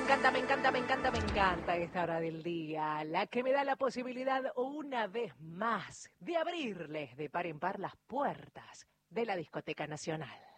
encanta, me encanta, me encanta, me encanta esta hora del día, la que me da la posibilidad una vez más de abrirles de par en par las puertas de la Discoteca Nacional.